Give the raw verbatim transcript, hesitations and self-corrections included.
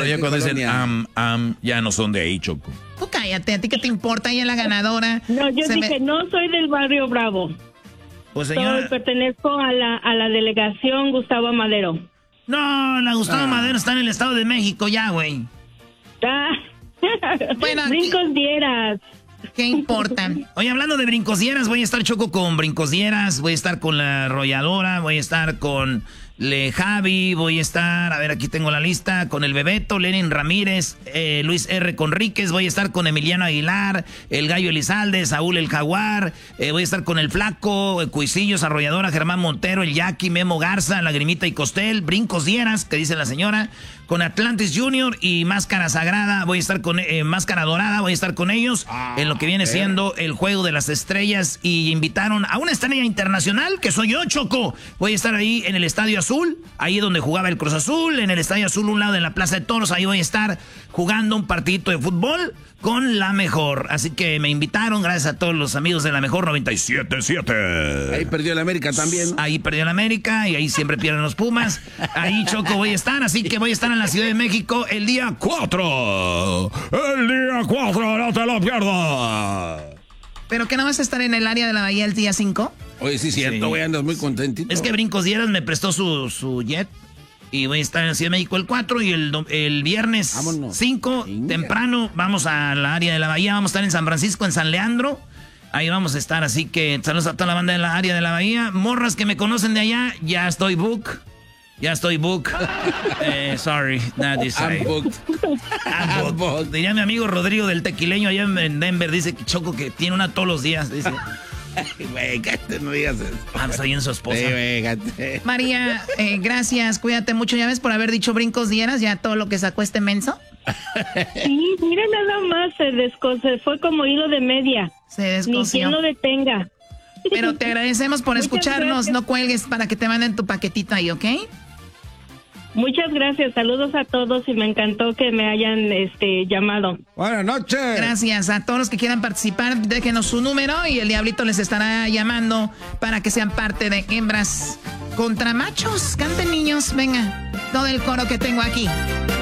ya cuando dicen am, am, ya no son de ahí, Choco. Tú cállate, ¿a ti qué te importa? Ella es la ganadora. No, yo Se dije, me... no soy del barrio Bravo. Pues señora... Soy, pertenezco a la, a la delegación Gustavo Madero. No, la Gustavo ah. Madero está en el Estado de México ya, güey. Ah. Bueno, brincos dieras. ¿Qué importa? Oye, hablando de brincos dieras, voy a estar, Choco, con brincos dieras, voy a estar con la arrolladora, voy a estar con Le Javi, voy a estar, a ver, aquí tengo la lista, con el Bebeto, Lenin Ramírez, eh, Luis R. Conríquez, voy a estar con Emiliano Aguilar, el Gallo Elizalde, Saúl el Jaguar, eh, voy a estar con el Flaco, el Cuisillos, Arrolladora, Germán Montero, el Jackie, Memo Garza, Lagrimita y Costel, brincos dieras, que dice la señora, con Atlantis Junior y Máscara Sagrada, voy a estar con eh, Máscara Dorada, voy a estar con ellos ah, en lo que viene eh. siendo el Juego de las Estrellas, y invitaron a una estrella internacional, que soy yo, Choco. Voy a estar ahí en el Estadio Azul, ahí donde jugaba el Cruz Azul, en el Estadio Azul, un lado de la Plaza de Toros, ahí voy a estar jugando un partidito de fútbol con La Mejor. Así que me invitaron, gracias a todos los amigos de La Mejor noventa y siete punto siete. Ahí perdió el América también, ¿no? Ahí perdió el América y ahí siempre pierden los Pumas. Ahí, Choco, voy a estar, así que voy a estar en la Ciudad de México el día cuatro. El día cuatro, no te lo pierdas. ¿Pero que no vas a estar en el área de la Bahía el día cinco? Oye, sí, cierto, güey, sí. Andas muy contentito. Es que Brincos Dieras me prestó su, su jet. Y voy a estar en Ciudad de México el cuatro y el, el viernes cinco, temprano, vamos a la área de la Bahía. Vamos a estar en San Francisco, en San Leandro. Ahí vamos a estar, así que saludos a toda la banda de la área de la Bahía. Morras que me conocen de allá, ya estoy book. Ya estoy book. eh, sorry, that is I'm booked. I'm booked. Diría mi amigo Rodrigo del Tequileño allá en Denver, dice que Choco que tiene una todos los días, dice. Güey, cállate, no digas eso. Ah, soy en su esposa. Sí, güey, cállate. María, eh, gracias, cuídate mucho. Ya ves, por haber dicho brincos dieras, ya todo lo que sacó este menso. Sí, mira nada más, se descosió, fue como hilo de media. Se descosió. Ni quien lo detenga. Pero te agradecemos por Muchas escucharnos, gracias. No cuelgues para que te manden tu paquetito ahí, ¿ok? Muchas gracias, saludos a todos y me encantó que me hayan este llamado. Buenas noches. Gracias a todos los que quieran participar, déjenos su número y el Diablito les estará llamando para que sean parte de Hembras contra Machos. Canten, niños, venga, todo el coro que tengo aquí.